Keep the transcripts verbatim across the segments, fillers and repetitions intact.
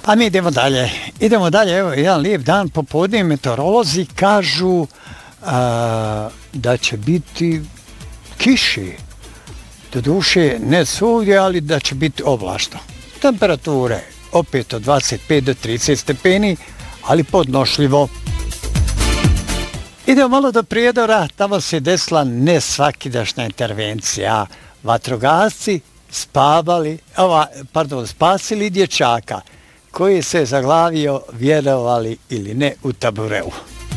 A mi idemo dalje. Idemo dalje, evo, jedan lijep dan popodne, meteorolozi kažu a, da će biti kiši. Doduše, ne svugdje, ali da će biti oblačno. Temperature opet od dvadeset pet do trideset stepeni, ali podnošljivo. Idemo malo do Prijedora, tamo se desila nesvakidašnja intervencija. Vatrogasci spavali, ova, pardon, spasili dječaka koji se zaglavio, vjerovali ili ne, u tabureu.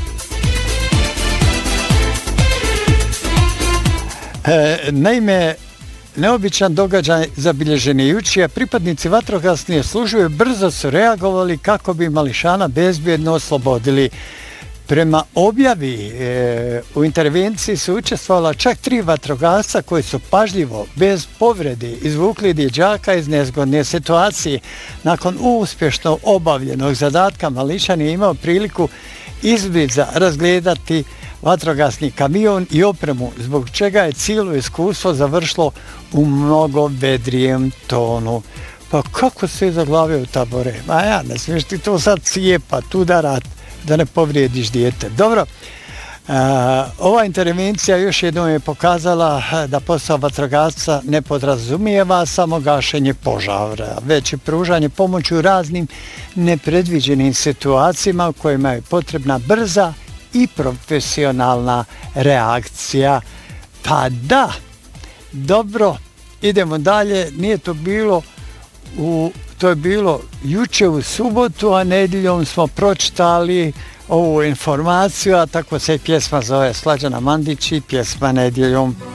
E, naime, neobičan događaj zabilježen je jučer, a pripadnici vatrogasne službe brzo su reagovali kako bi mališana bezbjedno oslobodili. Prema objavi e, u intervenciji su učestvovala čak tri vatrogasca koji su pažljivo, bez povrede, izvukli dječaka iz nezgodne situacije. Nakon uspješno obavljenog zadatka, mališan je imao priliku izbliza razgledati vatrogasni kamion i opremu, zbog čega je cijelo iskustvo završilo u mnogo vedrijem tonu. Pa kako se je zaglavio u tabore? Ma ja, ne smiješ ti to sad cijepat, udarat, da ne povrijediš dijete. Dobro, e, ova intervencija još jednom je pokazala da posao vatrogasca ne podrazumijeva samo gašenje požara, već i pružanje pomoći u raznim nepredviđenim situacijama u kojima je potrebna brza i profesionalna reakcija. Pa da, dobro, idemo dalje, nije to bilo u To je bilo juče u subotu, a nedjeljom smo pročitali ovu informaciju, a tako se pjesma zove Slađana Mandić i pjesma Nedjeljom.